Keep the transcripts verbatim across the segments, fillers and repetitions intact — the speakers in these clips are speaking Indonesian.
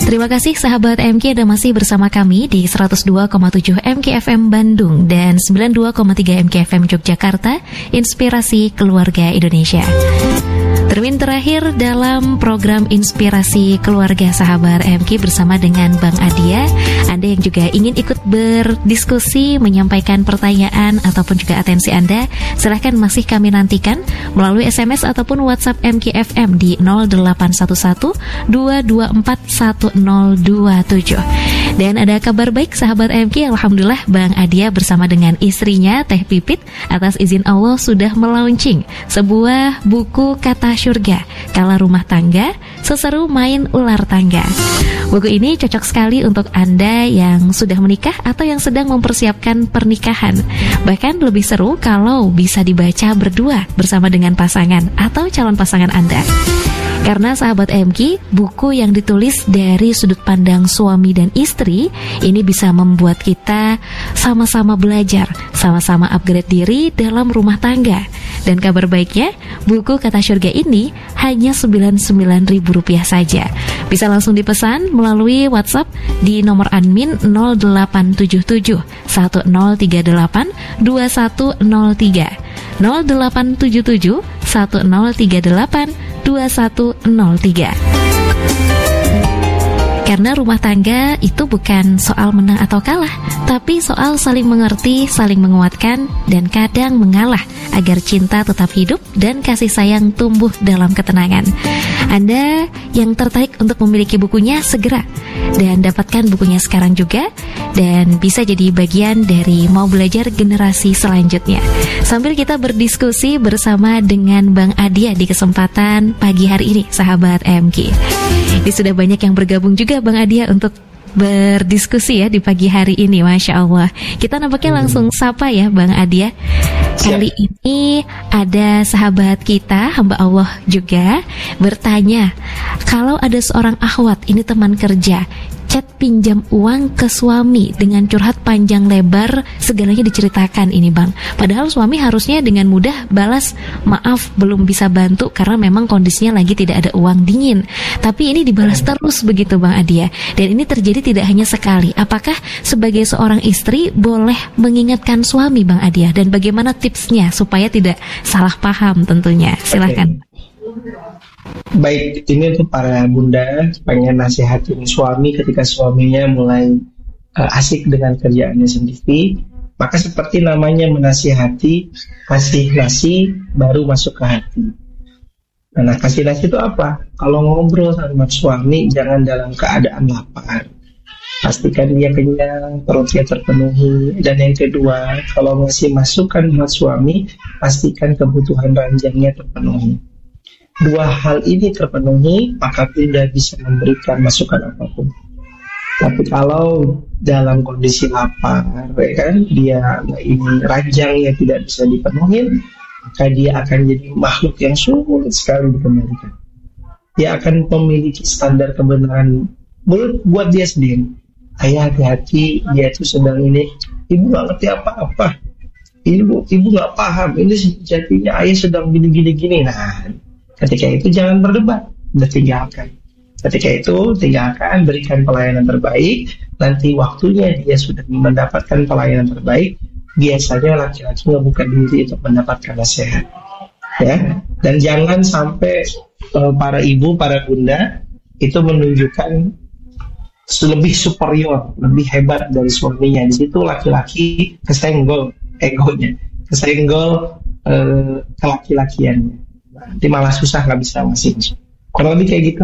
Terima kasih sahabat M K, Anda masih bersama kami di seratus dua koma tujuh M K F M Bandung dan sembilan puluh dua koma tiga M K F M Yogyakarta, Inspirasi Keluarga Indonesia. Termin terakhir dalam program Inspirasi Keluarga sahabat M K bersama dengan Bang Adia. Anda yang juga ingin ikut berdiskusi, menyampaikan pertanyaan ataupun juga atensi Anda, silahkan masih kami nantikan melalui S M S ataupun WhatsApp M K F M di nol delapan satu satu dua dua empat satu nol dua tujuh. Dan ada kabar baik sahabat M K, alhamdulillah Bang Adia bersama dengan istrinya Teh Pipit atas izin Allah sudah melaunching sebuah buku kata surga kala rumah tangga, seseru main ular tangga. Buku ini cocok sekali untuk Anda yang sudah menikah atau yang sedang mempersiapkan pernikahan. Bahkan lebih seru kalau bisa dibaca berdua bersama dengan pasangan atau calon pasangan Anda. Karena sahabat M K, buku yang ditulis dari sudut pandang suami dan istri ini bisa membuat kita sama-sama belajar, sama-sama upgrade diri dalam rumah tangga. Dan kabar baiknya, buku Kata Surga ini hanya sembilan puluh sembilan ribu rupiah saja. Bisa langsung dipesan melalui WhatsApp di nomor admin nol delapan tujuh tujuh satu nol tiga delapan dua satu nol tiga nol delapan tujuh tujuh satu nol tiga delapan dua satu nol tiga. Karena rumah tangga itu bukan soal menang atau kalah, tapi soal saling mengerti, saling menguatkan, dan kadang mengalah agar cinta tetap hidup dan kasih sayang tumbuh dalam ketenangan. Anda yang tertarik untuk memiliki bukunya, segera dan dapatkan bukunya sekarang juga, dan bisa jadi bagian dari mau belajar generasi selanjutnya. Sambil kita berdiskusi bersama dengan Bang Adia di kesempatan pagi hari ini, sahabat M K. Ini sudah banyak yang bergabung juga Bang Adia untuk berdiskusi ya di pagi hari ini, Masya Allah. Kita nampaknya langsung sapa ya Bang Adia. Kali ini ada sahabat kita, hamba Allah juga, bertanya, kalau ada seorang akhwat, ini teman kerja, chat pinjam uang ke suami dengan curhat panjang lebar, segalanya diceritakan ini Bang. Padahal suami harusnya dengan mudah balas, maaf belum bisa bantu karena memang kondisinya lagi tidak ada uang dingin. Tapi ini dibalas terus begitu Bang Adia. Dan ini terjadi tidak hanya sekali. Apakah sebagai seorang istri boleh mengingatkan suami Bang Adia? Dan bagaimana tipsnya supaya tidak salah paham tentunya? Silahkan. Baik, ini untuk para bunda pengen nasihatin suami ketika suaminya mulai uh, asik dengan kerjaannya sendiri. Maka seperti namanya menasihati, kasih nasi baru masuk ke hati. Nah, kasih nasi itu apa? Kalau ngobrol sama suami jangan dalam keadaan lapar, pastikan dia kenyang, perutnya terpenuhi. Dan yang kedua, kalau ngasih masukan buat suami, pastikan kebutuhan ranjangnya terpenuhi. Dua hal ini terpenuhi, maka tidak bisa memberikan masukan apapun. Tapi kalau dalam kondisi lapar, ya kan, dia ini ranjangnya tidak bisa dipenuhi, maka dia akan jadi makhluk yang sulit sekali dikembalikan. Dia akan memiliki standar kebenaran buat dia sendiri. Ayah hati-hati, dia itu sedang ini, ibu gak ngerti apa-apa, ibu ibu gak paham, ini sejatinya ayah sedang gini-gini-gini. Nah, ketika itu jangan berdebat, udah tinggalkan. Ketika itu tinggalkan, berikan pelayanan terbaik. Nanti waktunya dia sudah mendapatkan pelayanan terbaik, biasanya laki-laki membuka diri untuk mendapatkan nasihat. Ya, dan jangan sampai uh, para ibu, para bunda itu menunjukkan lebih superior, lebih hebat dari suaminya. Di situ laki-laki kesenggol egonya, kesenggol uh, kelaki-lakiannya. Nanti malah susah, nggak bisa ngasih. Kurang lebih kayak gitu.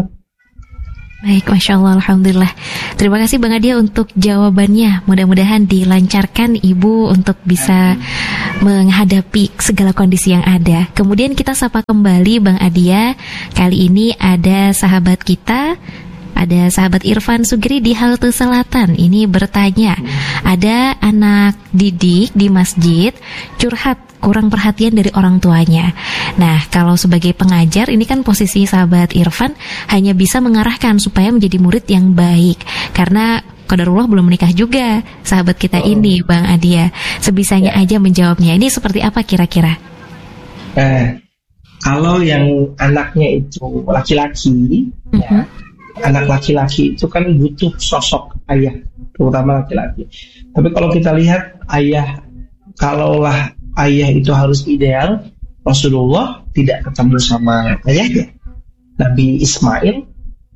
Baik, Masya Allah, Alhamdulillah. Terima kasih Bang Adia untuk jawabannya. Mudah-mudahan dilancarkan Ibu untuk bisa menghadapi segala kondisi yang ada. Kemudian kita sapa kembali Bang Adia. Kali ini ada sahabat kita, ada sahabat Irfan Sugri di Halte Selatan. Ini bertanya, ada anak didik di masjid curhat kurang perhatian dari orang tuanya. Nah, kalau sebagai pengajar, ini kan posisi sahabat Irfan hanya bisa mengarahkan supaya menjadi murid yang baik. Karena qadarullah belum menikah juga sahabat kita oh. ini, Bang Adia. Sebisanya ya. aja menjawabnya. Ini seperti apa kira-kira? Eh, kalau yang anaknya itu laki-laki, uh-huh. ya, anak laki-laki itu kan butuh sosok ayah, terutama laki-laki. Tapi kalau kita lihat ayah, kalaulah ayah itu harus ideal, Rasulullah tidak ketemu sama ayahnya. Nabi Ismail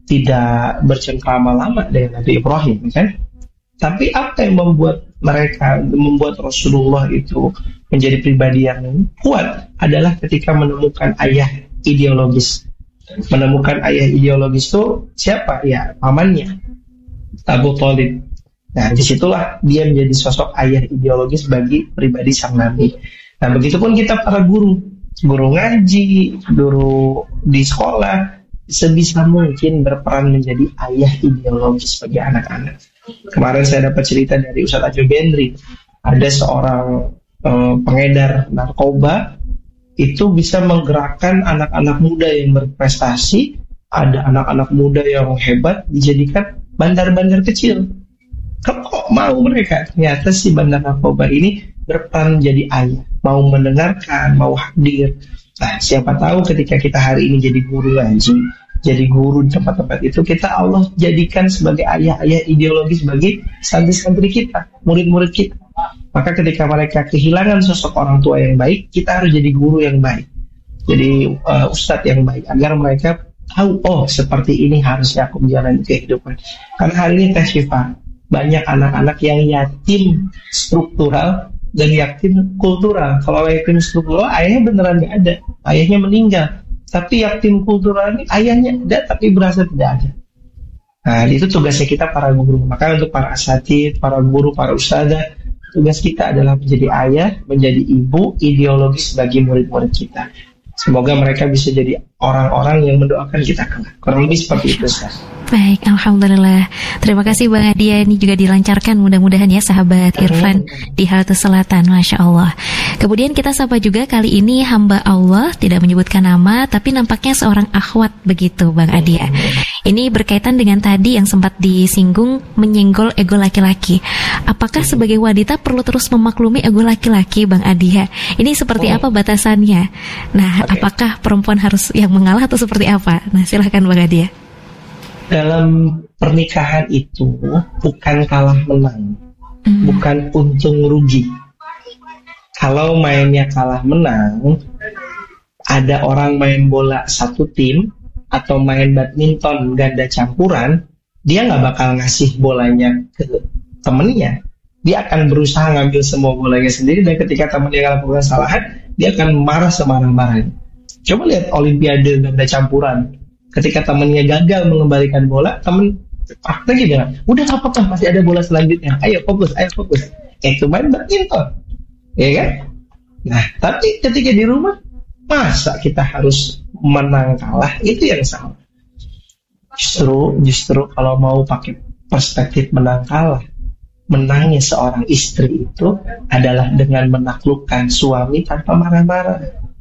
tidak bercengkrama lama dengan Nabi Ibrahim, kan? Tapi apa yang membuat mereka, membuat Rasulullah itu menjadi pribadi yang kuat adalah ketika menemukan ayah ideologis. Menemukan ayah ideologis itu siapa? Ya, pamannya, Abu Thalib. Nah, disitulah dia menjadi sosok ayah ideologis bagi pribadi sang Nabi. Nah, begitupun kita para guru, guru ngaji, guru di sekolah, sebisa mungkin berperan menjadi ayah ideologis bagi anak-anak. Kemarin saya dapat cerita dari Ustadz Ajo Bendri, ada seorang eh, pengedar narkoba itu bisa menggerakkan anak-anak muda yang berprestasi, ada anak-anak muda yang hebat dijadikan bandar-bandar kecil. Kok mau mereka? Ternyata si bandar narkoba ini berperan jadi ayah, mau mendengarkan, mau hadir. Nah, siapa tahu ketika kita hari ini jadi guru ngaji, jadi guru di tempat-tempat itu, kita Allah jadikan sebagai ayah-ayah ideologis bagi santri-santri kita, murid-murid kita. Maka ketika mereka kehilangan sosok orang tua yang baik, kita harus jadi guru yang baik, jadi uh, ustadz yang baik, agar mereka tahu, oh seperti ini harusnya aku menjalani kehidupan. Karena hari ini Teh Syifa, banyak anak-anak yang yatim struktural dan yatim kultural. Kalau yatim struktural, ayahnya beneran gak ada, ayahnya meninggal. Tapi yatim kultural ini ayahnya ada tapi berasa tidak ada. Nah, itu tugasnya kita para guru. Maka untuk para asatidz, para guru, para ustadzah, tugas kita adalah menjadi ayah, menjadi ibu ideologis bagi murid-murid kita. Semoga mereka bisa jadi orang-orang yang mendoakan kita kelak. Kurang lebih seperti itu, Ustaz. Baik, Alhamdulillah. Terima kasih Bang Adia. Ini juga dilancarkan mudah-mudahan ya sahabat Irfan di Halte Selatan. Masya Allah. Kemudian kita sapa juga kali ini hamba Allah, tidak menyebutkan nama, tapi nampaknya seorang akhwat begitu Bang Adia. Ini berkaitan dengan tadi yang sempat disinggung, menyenggol ego laki-laki. Apakah sebagai wanita perlu terus memaklumi ego laki-laki Bang Adia? Ini seperti apa batasannya? Nah, okay. Apakah perempuan harus yang mengalah atau seperti apa? Nah, silahkan Bang Adia. Dalam pernikahan itu bukan kalah menang, mm. bukan untung rugi. Kalau mainnya kalah menang, ada orang main bola satu tim atau main badminton ganda campuran, dia nggak bakal ngasih bolanya ke temennya. Dia akan berusaha ngambil semua bolanya sendiri, dan ketika temennya melakukan kesalahan, dia akan marah semarah-marahnya. Coba lihat Olimpiade ganda campuran. Ketika temannya gagal mengembalikan bola, teman praktek gitu, udah nggak apa-apa, masih ada bola selanjutnya, ayo fokus, ayo fokus. Itu main badminton, ya kan? Nah, tapi ketika di rumah, masa kita harus menang kalah? Itu yang salah. Justru, justru kalau mau pakai perspektif menang kalah, menangnya seorang istri itu adalah dengan menaklukkan suami tanpa marah-marah.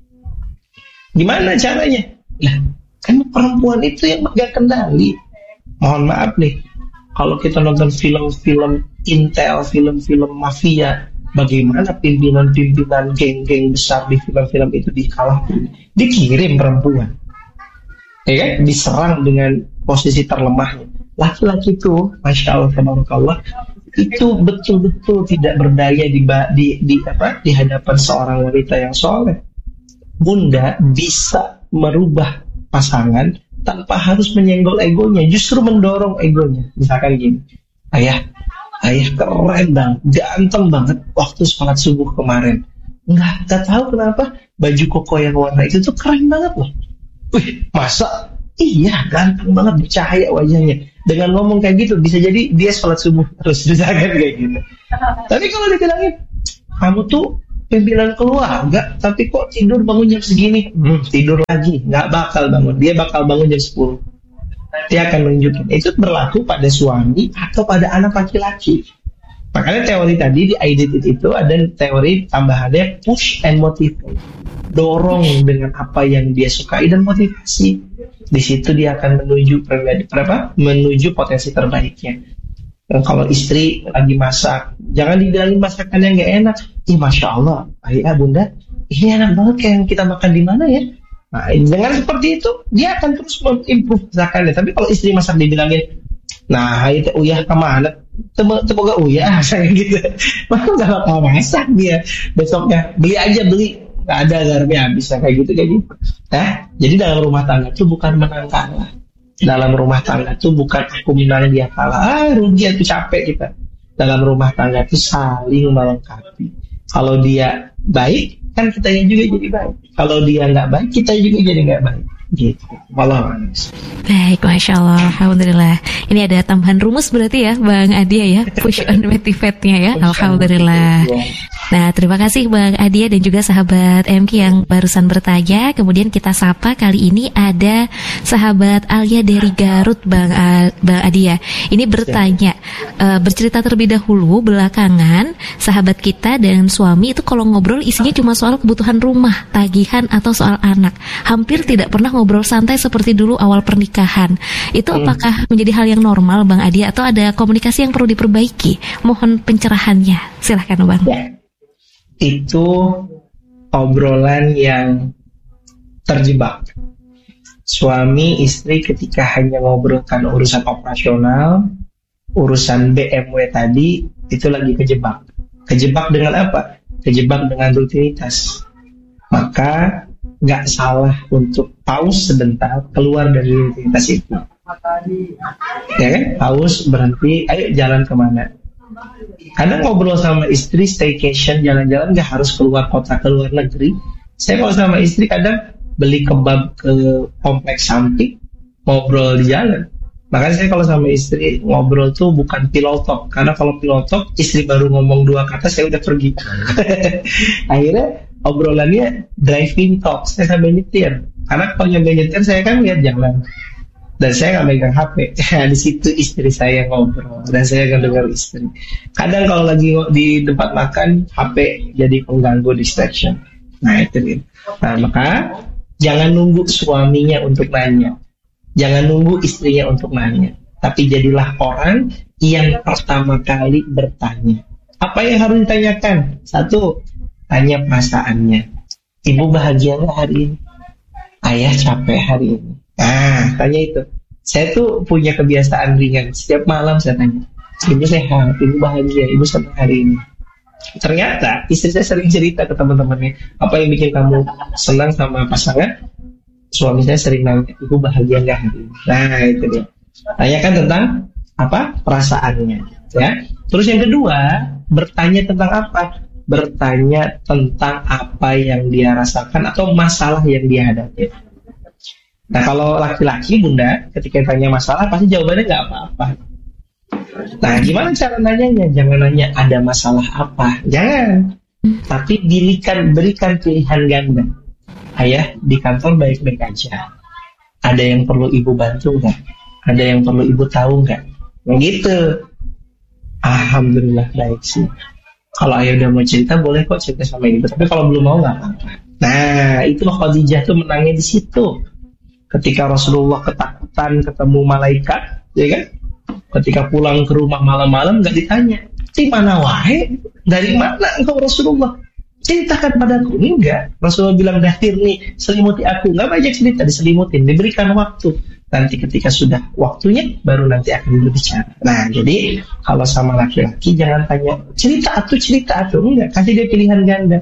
Gimana caranya? Lah, kan perempuan itu yang megang kendali. Mohon maaf nih, kalau kita nonton film-film intel, film-film mafia, bagaimana pimpinan-pimpinan geng-geng besar di film-film itu dikalahkan, dikirim perempuan, ya kan? Diserang dengan posisi terlemahnya. Laki-laki itu, masya Allah, tabarakallah, itu betul-betul tidak berdaya di, di, di apa di hadapan seorang wanita yang soleh. Bunda bisa merubah pasangan tanpa harus menyenggol egonya, justru mendorong egonya. Misalkan gini, ayah, ayah keren banget, ganteng banget waktu sholat subuh kemarin. Nggak, nggak tahu kenapa baju koko yang warna itu tuh keren banget loh. Wih, masa? Iya, ganteng banget, bercahaya wajahnya. Dengan ngomong kayak gitu, bisa jadi dia sholat subuh terus, misalkan kayak gitu. Tapi kalau dibilangin, kamu tuh pimpinan keluarga, tapi kok tidur bangun jam segini? Hmm, tidur lagi, nggak bakal bangun. Dia bakal bangun jam sepuluh. Dia akan menunjukkan. Itu berlaku pada suami atau pada anak laki-laki. Makanya teori tadi di identity itu ada teori tambahannya push and motivate. Dorong dengan apa yang dia sukai dan motivasi. Di situ dia akan menuju berapa? Menuju potensi terbaiknya. Dan kalau istri lagi masak, jangan dibilangin masakan yang gak enak. Ih, masya Allah, ayah bunda, ini enak banget kayak yang kita makan di mana ya? Nah, dengan seperti itu dia akan terus mengimprove masakannya. Tapi kalau istri masak dibilangin, nah itu uyah kemana? Temoga uyah saya gitu. Maka nggak bakal masak dia. Besoknya beli aja beli, nggak ada garamnya habis kayak gitu kayak gitu. Nah, jadi dalam rumah tangga itu bukan menang kalah. Dalam rumah tangga itu bukan aku menang dia kalah. Ah rugi itu capek kita. Dalam rumah tangga itu saling melengkapi. Kalau dia baik, kan kita juga jadi baik. Kalau dia nggak baik, kita juga jadi nggak baik. Gitu. Walau baik, Masya Allah, Alhamdulillah. Ini ada tambahan rumus berarti ya Bang Adia ya, push on motivate-nya ya. Alhamdulillah. Nah, terima kasih Bang Adia dan juga sahabat M K yang barusan bertanya. Kemudian kita sapa kali ini ada sahabat Alia dari Garut, Bang, Al- Bang Adia. Ini bertanya, uh, bercerita terlebih dahulu, belakangan sahabat kita dan suami itu kalau ngobrol isinya cuma soal kebutuhan rumah, tagihan atau soal anak. Hampir tidak pernah ngobrol santai seperti dulu awal pernikahan. Itu apakah menjadi hal yang normal Bang Adia atau ada komunikasi yang perlu diperbaiki? Mohon pencerahannya. Silahkan Bang. Ya. Itu obrolan yang terjebak. Suami istri ketika hanya ngobrolkan urusan operasional, urusan B M W tadi, itu lagi kejebak. Kejebak dengan apa? Kejebak dengan rutinitas. Maka nggak salah untuk pause sebentar, keluar dari rutinitas itu. Ya kan? Pause, berhenti, ayo jalan kemana? Kadang ngobrol sama istri staycation, jalan-jalan gak harus keluar kota, keluar negeri. Saya kalau sama istri kadang beli kebab ke kompleks samping, ngobrol di jalan. Makanya saya kalau sama istri ngobrol tuh bukan pillow talk, karena kalau pillow talk istri baru ngomong dua kata saya udah pergi. Akhirnya obrolannya driving talk, saya sambil nyetir. Karena kalau nyampe nyetir saya kan lihat jalan. Dan saya nggak megang H P. Di situ istri saya ngobrol dan saya akan dengar istri. Kadang kalau lagi di tempat makan, H P jadi pengganggu, distraction. Nah itu dia. Nah maka jangan nunggu suaminya untuk nanya, jangan nunggu istrinya untuk nanya. Tapi jadilah orang yang pertama kali bertanya. Apa yang harus ditanyakan? Satu, tanya perasaannya. Ibu bahagia nggak hari ini? Ayah capek hari ini? Ah, tanya itu. Saya tuh punya kebiasaan ringan. Setiap malam saya tanya, ibu sehat, ibu bahagia, ibu senang hari ini. Ternyata istri saya sering cerita ke teman-temannya, apa yang bikin kamu senang sama pasangan? Suami saya sering nanya, ibu bahagia nggak hari ini? Nah itu dia. Tanyakan tentang apa? Perasaannya. Ya. Terus yang kedua, bertanya tentang apa? Bertanya tentang apa yang dia rasakan atau masalah yang dia hadapi. Nah kalau laki-laki bunda ketika tanya masalah pasti jawabannya nggak apa-apa. Nah gimana cara nanyanya? Jangan nanya ada masalah apa, jangan. Tapi berikan berikan pilihan ganda. Ayah di kantor baik-baik aja. Ada yang perlu ibu bantu nggak? Ada yang perlu ibu tahu nggak? Nah gitu. Alhamdulillah baik sih. Kalau ayah udah mau cerita boleh kok cerita sama ibu. Tapi kalau belum mau nggak apa-apa. Nah itu Khadijah tuh menangnya di situ. Ketika Rasulullah ketakutan ketemu malaikat, ya kan? Ketika pulang ke rumah malam-malam nggak ditanya, di mana wae? Dari mana engkau Rasulullah? Ceritakan padaku. Enggak. Rasulullah bilang dahir nih, selimuti aku. Nggak banyak cerita, diselimutin, diberikan waktu. Nanti ketika sudah waktunya, baru nanti akan berbicara. Nah, jadi kalau sama laki-laki jangan tanya cerita atau cerita atau enggak, kasih dia pilihan ganda.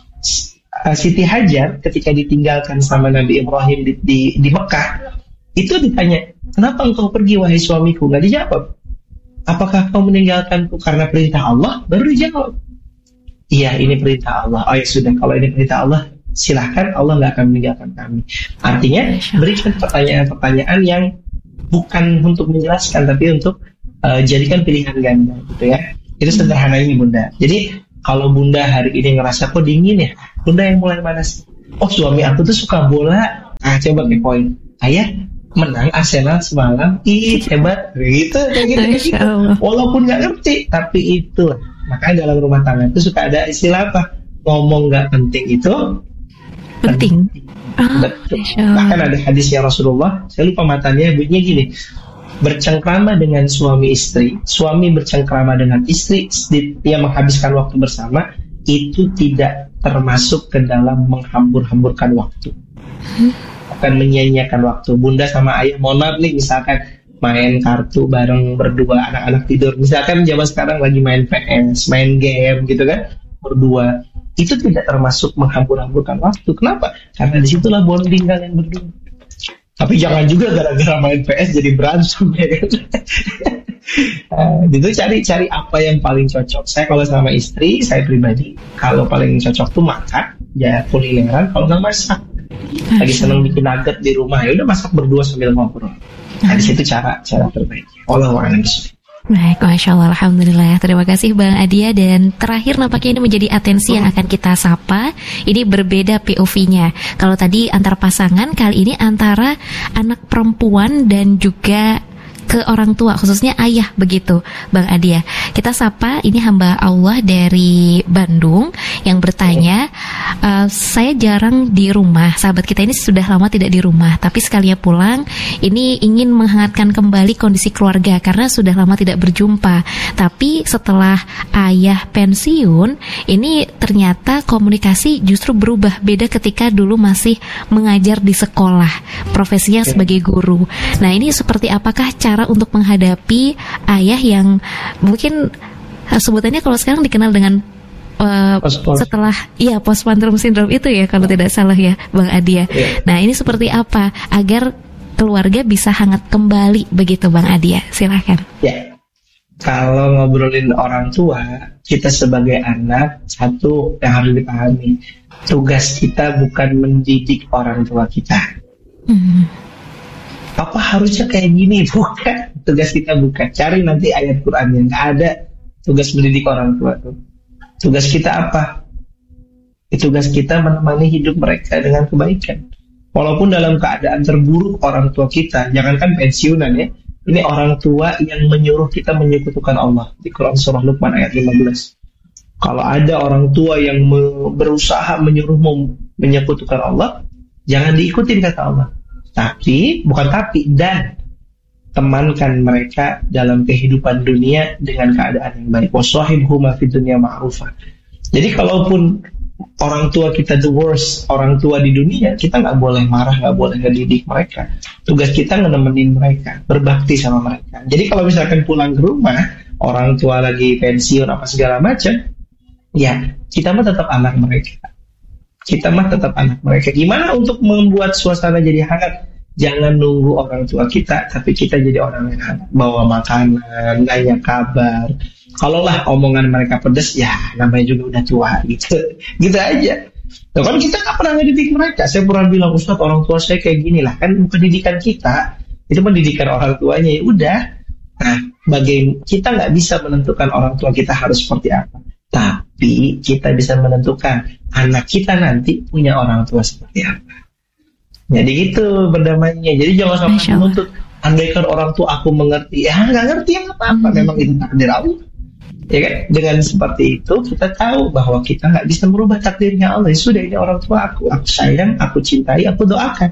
Siti Hajar ketika ditinggalkan sama Nabi Ibrahim di, di, di Mekah, itu ditanya, kenapa engkau pergi wahai suamiku? Nggak dijawab. Apakah kau meninggalkanku karena perintah Allah? Baru dijawab, iya ini perintah Allah. Oh ya sudah, kalau ini perintah Allah silahkan, Allah nggak akan meninggalkan kami. Artinya berikan pertanyaan-pertanyaan yang bukan untuk menjelaskan tapi untuk uh, jadikan pilihan ganda gitu ya. Itu sederhananya bunda. Jadi kalau bunda hari ini ngerasa kok dingin ya, bunda yang mulai panas. Oh suami aku tuh suka bola. Ah coba ke poin. Ayah menang Arsenal semalam, ih hebat. Gitu kayak gitu. gitu. Walaupun nggak ngerti, tapi itu. Makanya dalam rumah tangga itu suka ada istilah apa? Ngomong nggak penting itu penting. Oh, bahkan ada hadisnya Rasulullah. Saya lupa matanya, bunyinya gini. Bercengkrama dengan suami istri, suami bercengkrama dengan istri, dia menghabiskan waktu bersama, itu tidak termasuk ke dalam menghambur-hamburkan waktu, bukan menyia-nyiakan waktu. Bunda sama ayah, mohon maaf nih, misalkan main kartu bareng berdua, anak-anak tidur, misalkan zaman sekarang lagi main P S, main game gitu kan, berdua, itu tidak termasuk menghambur-hamburkan waktu. Kenapa? Karena disitulah bonding kalian berdua. Tapi jangan juga gara-gara main P S jadi berantem ya kan. uh, itu cari cari apa yang paling cocok. Saya kalau sama istri, saya pribadi kalau paling cocok tuh makan, ya kulineran. Kalau nggak masak, lagi seneng bikin nugget di rumah, ya udah masak berdua sambil ngobrol. Nah, di situ cara cara terbaiknya. Wallahu a'lam bishawab. Baik, Masya Allah, Alhamdulillah. Terima kasih Bang Adia. Dan terakhir nampaknya ini menjadi atensi yang akan kita sapa. Ini berbeda P O V-nya. Kalau tadi antar pasangan, kali ini antara anak perempuan dan juga ke orang tua, khususnya ayah begitu, Bang Adia. Kita sapa, ini hamba Allah dari Bandung yang bertanya, e, saya jarang di rumah, sahabat kita ini sudah lama tidak di rumah, tapi sekalinya pulang, ini ingin menghangatkan kembali kondisi keluarga karena sudah lama tidak berjumpa. Tapi setelah ayah pensiun, ini ternyata komunikasi justru berubah, beda ketika dulu masih mengajar di sekolah, profesinya sebagai guru. Nah, ini seperti apakah cara untuk menghadapi ayah yang mungkin sebutannya kalau sekarang dikenal dengan uh, setelah iya postpartum syndrome itu ya, kalau tidak salah ya Bang Adia. Yeah. Nah, ini seperti apa agar keluarga bisa hangat kembali begitu Bang Adia? Silakan. Ya. Yeah. Kalau ngobrolin orang tua, kita sebagai anak, satu yang harus dipahami, tugas kita bukan mendidik orang tua kita. Mm. Apa harusnya kayak gini? Bukan. Tugas kita bukan. Cari nanti ayat Quran yang nggak ada tugas mendidik orang tua tuh. Tugas kita apa? Tugas kita menemani hidup mereka dengan kebaikan. Walaupun dalam keadaan terburuk orang tua kita, jangankan pensiunan ya, ini orang tua yang menyuruh kita menyekutukan Allah. Di Quran surah Luqman ayat lima belas. Kalau ada orang tua yang me- berusaha menyuruhmu menyekutukan Allah, jangan diikutin kata Allah. Tapi, bukan tapi, dan temankan mereka dalam kehidupan dunia dengan keadaan yang baik. Wasahibhuma fid dunya ma'rufa. Jadi kalaupun orang tua kita the worst, orang tua di dunia, kita nggak boleh marah, nggak boleh ngedidik mereka. Tugas kita ngenemenin mereka, berbakti sama mereka. Jadi kalau misalkan pulang ke rumah, orang tua lagi pensiun apa segala macam, ya kita mah tetap anak mereka. Kita mah tetap anak mereka. Gimana untuk membuat suasana jadi hangat? Jangan nunggu orang tua kita, tapi kita jadi orang yang hangat. Bawa makanan, nanya kabar. Kalau lah omongan mereka pedas, ya namanya juga udah tua gitu. Gitu aja. Nah, kan kita nggak pernah ngedidik mereka. Saya pernah bilang, Ustaz, orang tua saya kayak gini lah. Kan pendidikan kita, itu pendidikan orang tuanya, ya udah. Nah, bagaimana kita nggak bisa menentukan orang tua kita harus seperti apa. Tapi kita bisa menentukan anak kita nanti punya orang tua seperti apa. Jadi gitu berdamainya. Jadi jangan sampai menuntut, andaikan orang tua aku mengerti. Ya nggak ngerti yang apa-apa. Memang itu takdir Allah. Ya kan? Dengan seperti itu kita tahu bahwa kita nggak bisa merubah takdirnya Allah. Sudah, ini orang tua aku. Aku sayang, aku cintai, aku doakan.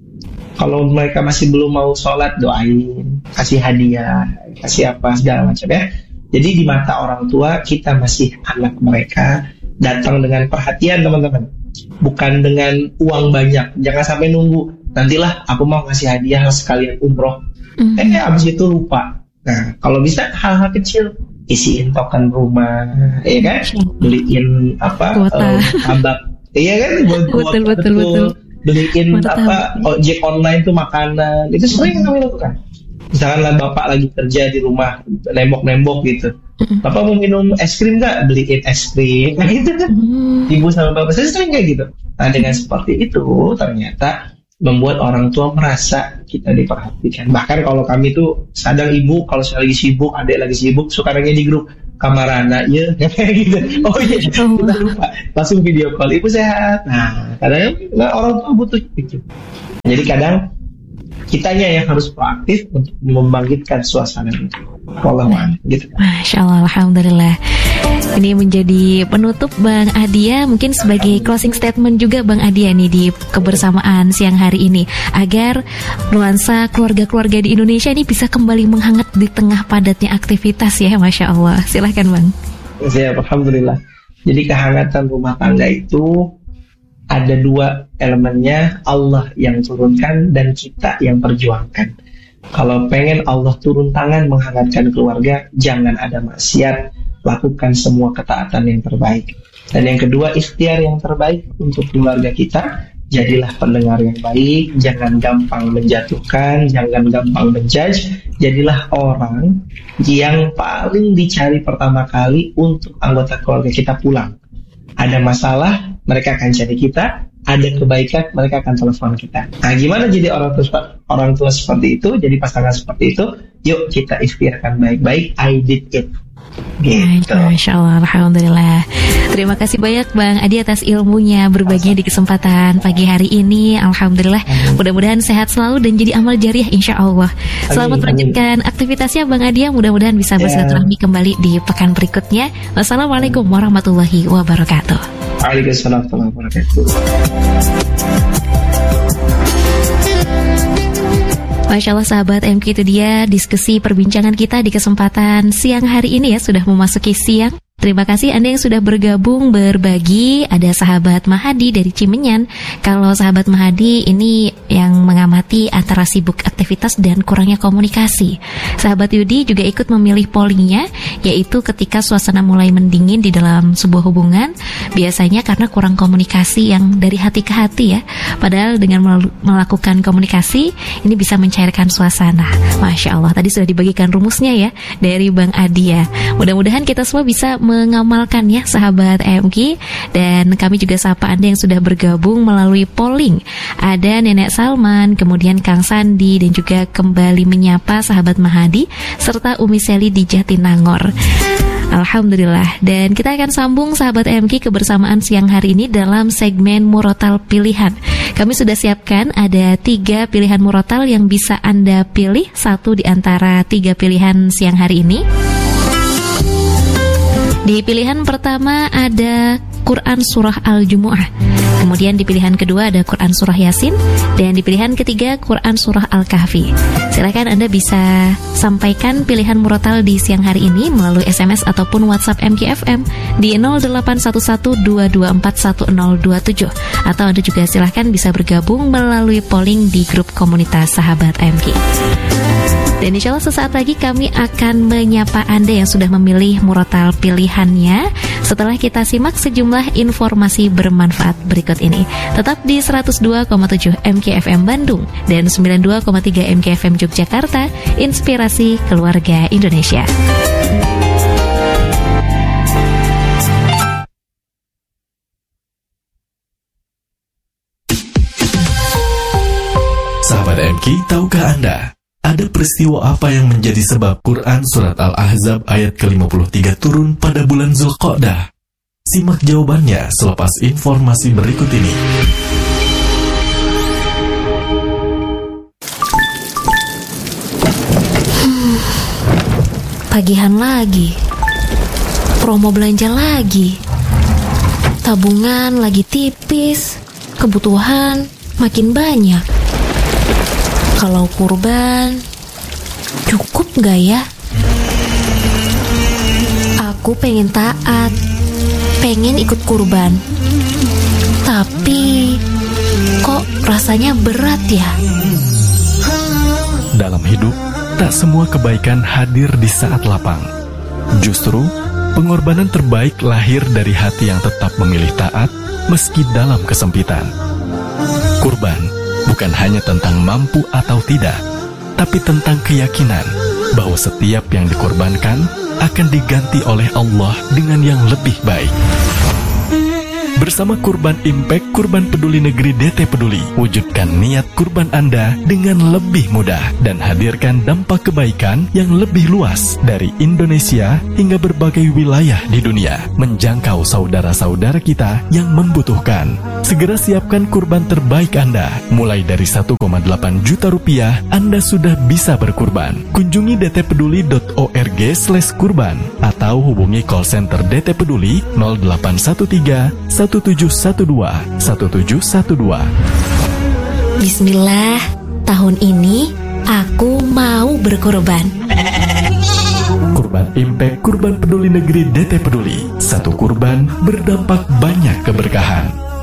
Kalau mereka masih belum mau sholat, doain, kasih hadiah, kasih apa segala macam ya. Jadi di mata orang tua kita masih anak mereka. Datang dengan perhatian teman-teman, bukan dengan uang banyak. Jangan sampai nunggu, nantilah aku mau ngasih hadiah sekalian umroh, mm-hmm. eh abis itu lupa. Nah, kalau bisa hal-hal kecil, isiin token rumah, ya kan, beliin apa uh, tabak, iya kan, buat betul, betul, betul. Beliin Mata apa ojek online tuh makanan, itu sering kami lakukan. Misalkan lah bapak lagi kerja di rumah, nembok-nembok gitu, bapak mau minum es krim nggak? Beliin es krim, nah itu kan. Ibu sama bapak saya sering kayak gitu. Nah, dengan seperti itu ternyata membuat orang tua merasa kita diperhatikan. Bahkan kalau kami tuh sadang ibu, kalau saya lagi sibuk, adik lagi sibuk, suka nanya di grup, kamarana ya kayak gitu. Oh iya, kita lupa, langsung video call, ibu sehat. Nah, kadang nah, orang tua butuh itu. Jadi kadang kitanya yang harus proaktif untuk membangkitkan suasana itu. Wallahualam gitu. Masya Allah, alhamdulillah. Ini menjadi penutup Bang Adia, mungkin sebagai closing statement juga Bang Adia nih di kebersamaan siang hari ini, agar nuansa keluarga-keluarga di Indonesia ini bisa kembali menghangat di tengah padatnya aktivitas ya, Masya Allah. Silahkan Bang. Siap, alhamdulillah. Jadi kehangatan rumah tangga itu ada dua elemennya, Allah yang turunkan dan kita yang perjuangkan. Kalau pengen Allah turun tangan menghangatkan keluarga, jangan ada maksiat, lakukan semua ketaatan yang terbaik. Dan yang kedua, ikhtiar yang terbaik untuk keluarga kita. Jadilah pendengar yang baik, jangan gampang menjatuhkan, jangan gampang menjudge. Jadilah orang yang paling dicari pertama kali untuk anggota keluarga kita pulang. Ada masalah, mereka akan cari kita. Ada kebaikan, mereka akan telepon kita. Nah, gimana jadi orang tua, orang tua seperti itu, jadi pasangan seperti itu? Yuk kita ikhtiarkan baik-baik. I did it. Gitu. Masya Allah, Alhamdulillah. Terima kasih banyak Bang Adi atas ilmunya, berbaginya di kesempatan pagi hari ini. Alhamdulillah, amin. Mudah-mudahan sehat selalu dan jadi amal jariah insya Allah. Selamat melanjutkan aktivitasnya Bang Adi, mudah-mudahan bisa bersilaturahmi kembali di pekan berikutnya. Wassalamualaikum warahmatullahi wabarakatuh. Waalaikumsalam warahmatullahi wabarakatuh. Masya Allah sahabat M K, itu dia diskusi perbincangan kita di kesempatan siang hari ini ya, sudah memasuki siang. Terima kasih Anda yang sudah bergabung berbagi. Ada sahabat Mahadi dari Cimenyan. Kalau sahabat Mahadi ini yang mengamati antara sibuk aktivitas dan kurangnya komunikasi. Sahabat Yudi juga ikut memilih pollingnya, yaitu ketika suasana mulai mendingin di dalam sebuah hubungan, biasanya karena kurang komunikasi yang dari hati ke hati ya. Padahal dengan melakukan komunikasi ini bisa mencairkan suasana. Masya Allah, tadi sudah dibagikan rumusnya ya dari Bang Adi ya. Mudah-mudahan kita semua bisa mengamalkan ya sahabat M K. Dan kami juga sapa Anda yang sudah bergabung melalui polling. Ada Nenek Salman, kemudian Kang Sandi, dan juga kembali menyapa sahabat Mahadi serta Umi Seli di Jatinangor. Alhamdulillah. Dan kita akan sambung sahabat M K kebersamaan siang hari ini dalam segmen Murotal Pilihan. Kami sudah siapkan ada tiga pilihan murotal yang bisa Anda pilih, satu di antara tiga pilihan siang hari ini. Di pilihan pertama ada Quran Surah Al-Jumu'ah. Kemudian di pilihan kedua ada Quran Surah Yasin. Dan di pilihan ketiga Quran Surah Al-Kahfi. Silakan Anda bisa sampaikan pilihan murotal di siang hari ini melalui S M S ataupun WhatsApp M K F M di nol delapan satu satu dua dua empat satu nol dua tujuh. Atau Anda juga silahkan bisa bergabung melalui polling di grup komunitas sahabat M K. Dan insya Allah sesaat lagi kami akan menyapa Anda yang sudah memilih murotal pilihannya setelah kita simak sejumlah informasi bermanfaat berikut ini. Tetap di seratus dua koma tujuh M K F M Bandung dan sembilan puluh dua koma tiga M K F M Yogyakarta, Inspirasi Keluarga Indonesia. Sahabat M K, tahukah Anda? Ada peristiwa apa yang menjadi sebab Quran Surat Al-Ahzab ayat ke lima puluh tiga turun pada bulan Zulqa'dah? Simak jawabannya selepas informasi berikut ini. Hmm, tagihan lagi, promo belanja lagi, tabungan lagi tipis, kebutuhan makin banyak. Kalau kurban, cukup gak ya? Aku pengen taat, pengen ikut kurban. Tapi, kok rasanya berat ya? Dalam hidup, tak semua kebaikan hadir di saat lapang. Justru, pengorbanan terbaik lahir dari hati yang tetap memilih taat meski dalam kesempitan. Kurban bukan hanya tentang mampu atau tidak, tapi tentang keyakinan bahwa setiap yang dikorbankan akan diganti oleh Allah dengan yang lebih baik. Bersama Kurban Impact, Kurban Peduli Negeri D T Peduli, wujudkan niat kurban Anda dengan lebih mudah dan hadirkan dampak kebaikan yang lebih luas dari Indonesia hingga berbagai wilayah di dunia, menjangkau saudara-saudara kita yang membutuhkan. Segera siapkan kurban terbaik Anda. Mulai dari satu koma delapan juta rupiah, Anda sudah bisa berkurban. Kunjungi d t peduli dot org slash kurban atau hubungi call center D T Peduli nol delapan satu tiga satu tujuh satu dua satu tujuh satu dua. Bismillah, tahun ini aku mau berkurban. Kurban Impact, Kurban Peduli Negeri D T Peduli. satu kurban berdampak banyak keberkahan.